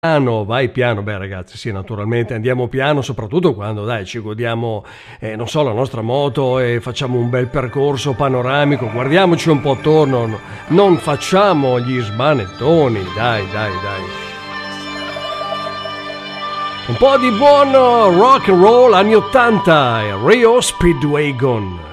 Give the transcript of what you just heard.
piano, vai piano. Beh ragazzi, sì, naturalmente andiamo piano, soprattutto quando dai ci godiamo, non so, la nostra moto e facciamo un bel percorso panoramico, guardiamoci un po' attorno, non facciamo gli smanettoni, dai dai dai. Un po' di buon rock and roll anni 80, Rio Speedwagon.